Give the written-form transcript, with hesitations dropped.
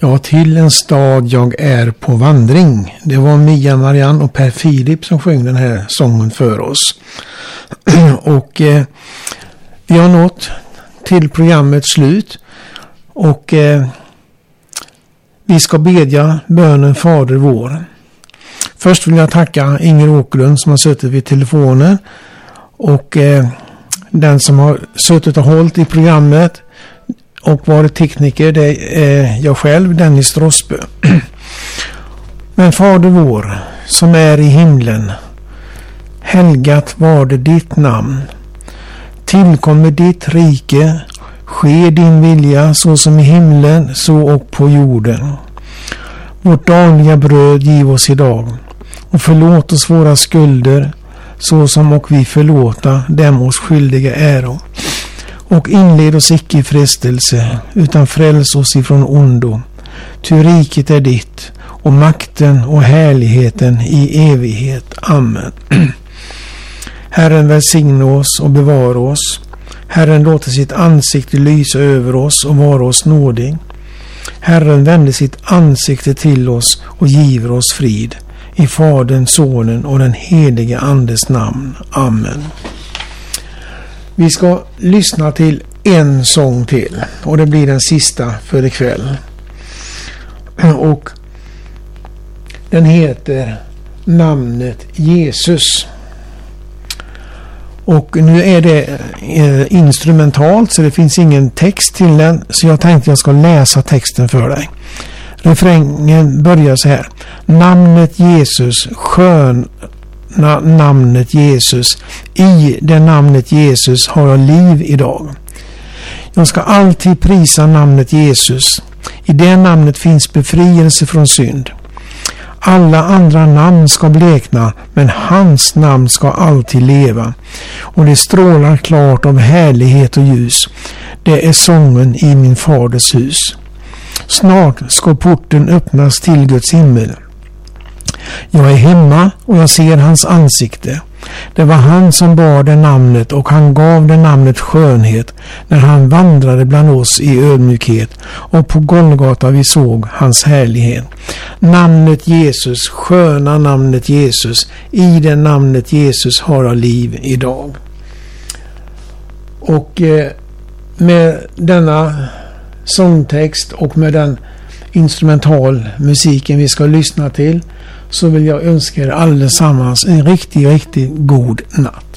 Ja, till en stad jag är på vandring. Det var Mia Marianne och Per Filip som sjöng den här sången för oss. Och vi har nått till programmets slut. Och vi ska bedja bönen Fader vår. Först vill jag tacka Inger Åkerlund som har suttit vid telefonen. Och den som har suttit och hållit i programmet och varit tekniker, det är jag själv, Dennis Rossbö. Men Fader vår som är i himlen, helgat var det ditt namn. Tillkommer ditt rike, ske din vilja så som i himlen så och på jorden. Vårt dagliga bröd giv oss idag och förlåt oss våra skulder så som och vi förlåta dem oss skyldiga äro. Och inled oss icke i frestelse, utan fräls oss ifrån ondo. Ty riket är ditt, och makten och härligheten i evighet. Amen. Herren välsigne oss och bevara oss. Herren låter sitt ansikte lysa över oss och vara oss nådig. Herren vände sitt ansikte till oss och giver oss frid. I Fadern, Sonen och den helige Andes namn. Amen. Vi ska lyssna till en sång till och det blir den sista för ikväll. Och den heter Namnet Jesus. Och nu är det instrumentalt så det finns ingen text till den, så jag tänkte jag ska läsa texten för dig. Refrängen börjar så här: namnet Jesus, sköna namnet Jesus, i det namnet Jesus har jag liv idag. Jag ska alltid prisa namnet Jesus. I det namnet finns befrielse från synd. Alla andra namn ska blekna, men hans namn ska alltid leva. Och det strålar klart av härlighet och ljus. Det är sången i min faders hus. Snart ska porten öppnas till Guds himmel. Jag är hemma och jag ser hans ansikte. Det var han som bar det namnet och han gav det namnet skönhet när han vandrade bland oss i ödmjukhet, och på Golgata vi såg hans härlighet. Namnet Jesus, sköna namnet Jesus, i det namnet Jesus har jag liv idag. Och med denna sångtext och med den instrumental musiken vi ska lyssna till så vill jag önska er allesammans en riktigt god natt.